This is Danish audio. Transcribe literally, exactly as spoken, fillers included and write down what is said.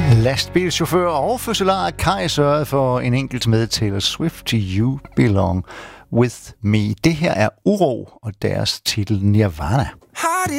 Lastbilchauffør og fødselar Kai sørgede for en enkelt med Taylor Swift, You Belong With Me. Det her er Uro og deres titel Nirvana.